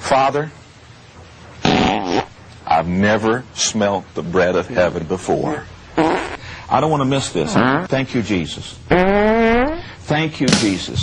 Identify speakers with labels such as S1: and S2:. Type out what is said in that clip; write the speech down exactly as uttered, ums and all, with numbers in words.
S1: Father, I've never smelt the bread of heaven before. I don't want to miss this. Thank you, Jesus. Thank you, Jesus.